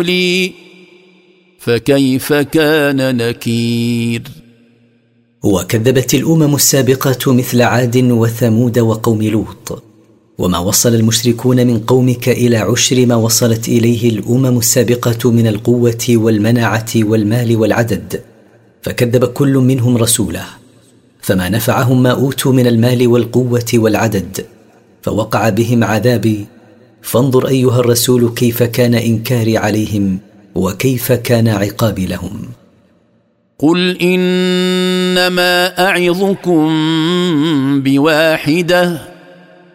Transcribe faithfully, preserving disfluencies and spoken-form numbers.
لي فكيف كان نكير. وكذبت الأمم السابقة مثل عاد وثمود وقوم لوط، وما وصل المشركون من قومك إلى عشر ما وصلت إليه الأمم السابقة من القوة والمنعة والمال والعدد، فكذب كل منهم رسوله، فما نفعهم ما أوتوا من المال والقوة والعدد، فوقع بهم عذابي. فانظر أيها الرسول كيف كان إنكاري عليهم وكيف كان عقابي لهم. قل إنما أعظكم بواحدة